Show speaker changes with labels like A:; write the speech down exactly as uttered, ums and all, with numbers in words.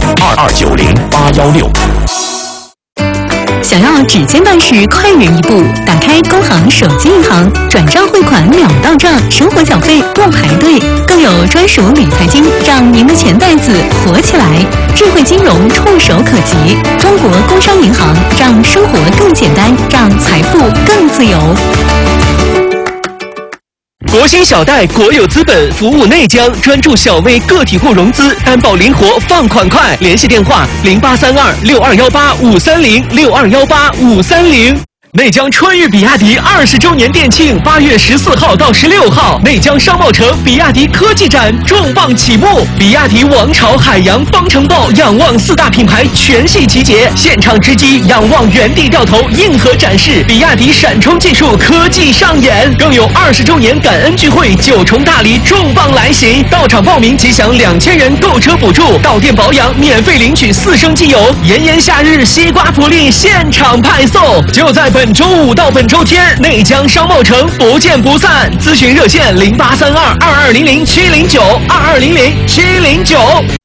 A: 二二九零八幺六。
B: 想要指尖办事快人一步，打开工行手机银行，转账汇款秒到账，生活缴费不排队，更有专属理财金，让您的钱袋子活起来。智慧金融触手可及，中国工商银行让生活更简单，让财富更自由。
C: 国兴小贷国有资本服务内江，专注小微个体户融资，担保灵活，放款快。联系电话零八三二六二幺八五三零六二幺八五三零。内江春裕比亚迪二十周年店庆，八月十四号到十六号，内江商贸城比亚迪科技展重磅启幕，比亚迪王朝、海洋、方程豹、仰望四大品牌全系集结，现场直击，仰望原地掉头，硬核展示，比亚迪闪充技术科技上演，更有二十周年感恩聚会，九重大礼重磅来袭，到场报名即享两千元购车补助，到店保养免费领取四升机油，炎炎夏日西瓜福利现场派送，就在本周五到本周天，内江商贸城不见不散。咨询热线零八三二二二零零七零九二二零零七零九。